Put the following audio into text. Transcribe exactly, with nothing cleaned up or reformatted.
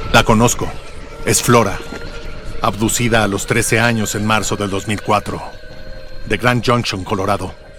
La conozco. Es Flora. Abducida a los trece años en marzo del dos mil cuatro. De Grand Junction, Colorado.